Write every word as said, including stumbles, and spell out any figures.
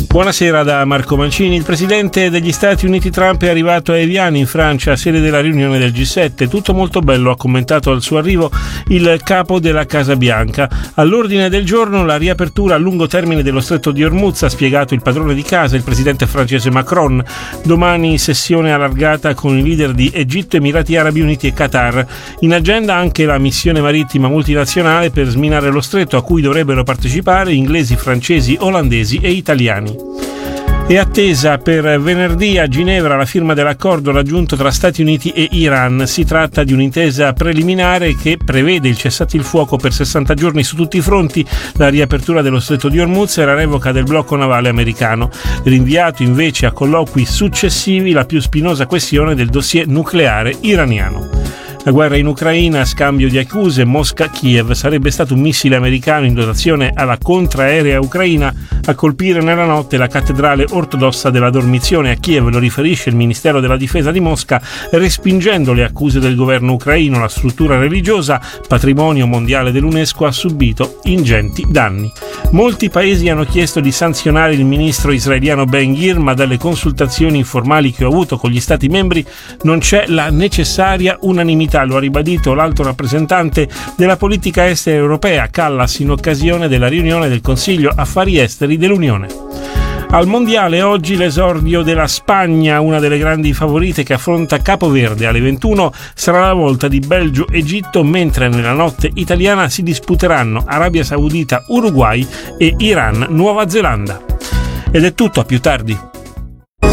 Buonasera da Marco Mancini. Il presidente degli Stati Uniti Trump è arrivato a Evian in Francia, sede della riunione del G sette. Tutto molto bello, ha commentato al suo arrivo il capo della Casa Bianca. All'ordine del giorno la riapertura a lungo termine dello stretto di Hormuz, ha spiegato il padrone di casa, il presidente francese Macron. Domani sessione allargata con i leader di Egitto, Emirati Arabi Uniti e Qatar. In agenda anche la missione marittima multinazionale per sminare lo stretto, a cui dovrebbero partecipare inglesi, francesi, olandesi e italiani. È attesa per venerdì a Ginevra la firma dell'accordo raggiunto tra Stati Uniti e Iran. Si tratta di un'intesa preliminare che prevede il cessate il fuoco per sessanta giorni su tutti i fronti, la riapertura dello stretto di Hormuz e la revoca del blocco navale americano. Rinviato invece a colloqui successivi la più spinosa questione del dossier nucleare iraniano. La guerra in Ucraina, scambio di accuse, Mosca-Kiev. Sarebbe stato un missile americano in dotazione alla contraerea ucraina a colpire nella notte la cattedrale ortodossa della Dormizione a Kiev, lo riferisce il Ministero della Difesa di Mosca, respingendo le accuse del governo ucraino. La struttura religiosa, patrimonio mondiale dell'UNESCO, ha subito ingenti danni. Molti paesi hanno chiesto di sanzionare il ministro israeliano Ben-Gvir, ma dalle consultazioni informali che ho avuto con gli Stati membri non c'è la necessaria unanimità. Lo ha ribadito l'alto rappresentante della politica estera europea, Kallas, in occasione della riunione del Consiglio Affari Esteri dell'Unione. Al mondiale oggi l'esordio della Spagna, una delle grandi favorite che affronta Capoverde. Alle ventuno sarà la volta di Belgio-Egitto, mentre nella notte italiana si disputeranno Arabia Saudita-Uruguay e Iran-Nuova Zelanda. Ed è tutto, a più tardi.